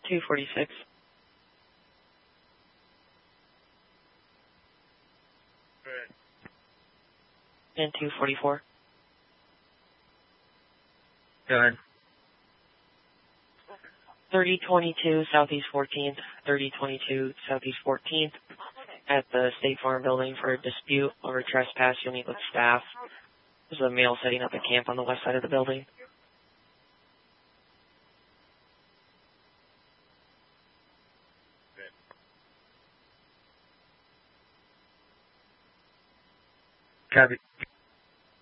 246. And 244. Go ahead. 3022 Southeast 14th, 3022 Southeast 14th, at the State Farm building for a dispute over trespass. You'll meet with staff. There's a male setting up a camp on the west side of the building. Copy.